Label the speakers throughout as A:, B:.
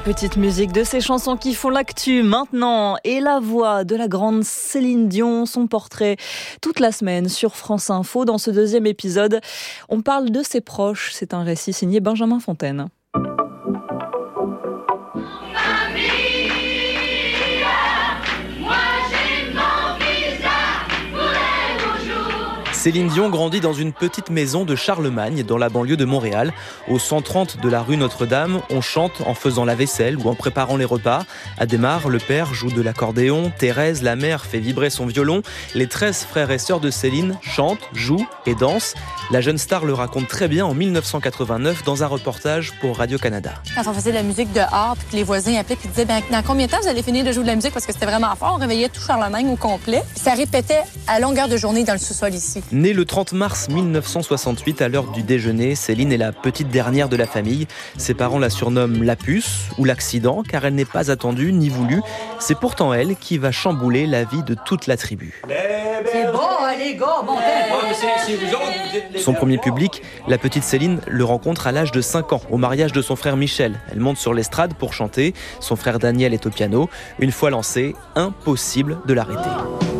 A: petite musique de ces chansons qui font l'actu maintenant et la voix de la grande Céline Dion, son portrait toute la semaine sur France Info. Dans ce deuxième épisode, on parle de ses proches. C'est un récit signé Benjamin Fontaine.
B: Céline Dion grandit dans une petite maison de Charlemagne, dans la banlieue de Montréal. Au 130 de la rue Notre-Dame, on chante en faisant la vaisselle ou en préparant les repas. À Desmares, le père joue de l'accordéon. Thérèse, la mère, fait vibrer son violon. Les 13 frères et sœurs de Céline chantent, jouent et dansent. La jeune star le raconte très bien en 1989 dans un reportage pour Radio-Canada.
C: Quand on faisait de la musique dehors, puis que les voisins appelaient et disaient « Dans combien de temps vous allez finir de jouer de la musique? » Parce que c'était vraiment fort. On réveillait tout Charlemagne au complet. Puis ça répétait à longueur de journée dans le sous-sol ici.
B: Née le 30 mars 1968 à l'heure du déjeuner, Céline est la petite dernière de la famille. Ses parents la surnomment la puce ou l'accident car elle n'est pas attendue ni voulue. C'est pourtant elle qui va chambouler la vie de toute la tribu.
D: C'est bon, les gars, bon
B: Son premier public, la petite Céline, le rencontre à l'âge de 5 ans, au mariage de son frère Michel. Elle monte sur l'estrade pour chanter. Son frère Daniel est au piano. Une fois lancé, impossible de l'arrêter.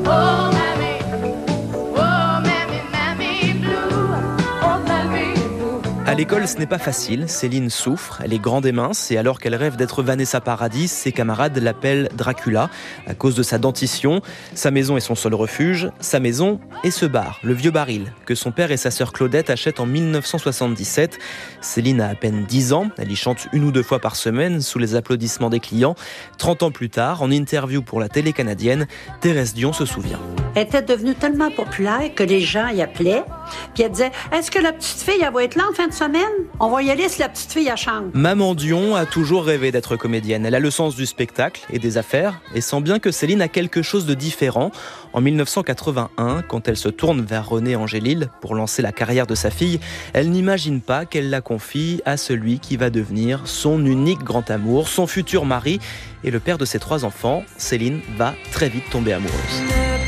B: À l'école, ce n'est pas facile. Céline souffre, elle est grande et mince, et alors qu'elle rêve d'être Vanessa Paradis, ses camarades l'appellent Dracula à cause de sa dentition. Sa maison est son seul refuge, sa maison et ce bar, le Vieux Baril, que son père et sa sœur Claudette achètent en 1977. Céline a à peine 10 ans, elle y chante 1 ou 2 fois par semaine sous les applaudissements des clients. 30 ans plus tard, en interview pour la télé canadienne, Thérèse Dion se souvient.
D: Elle était devenue tellement populaire que les gens y appelaient. Puis elle disait, est-ce que la petite fille, elle va être là en fin de semaine? On va y aller si la petite fille, elle chante.
B: Maman Dion a toujours rêvé d'être comédienne. Elle a le sens du spectacle et des affaires et sent bien que Céline a quelque chose de différent. En 1981, quand elle se tourne vers René Angélil pour lancer la carrière de sa fille, elle n'imagine pas qu'elle la confie à celui qui va devenir son unique grand amour, son futur mari et le père de ses 3 enfants. Céline va très vite tomber amoureuse.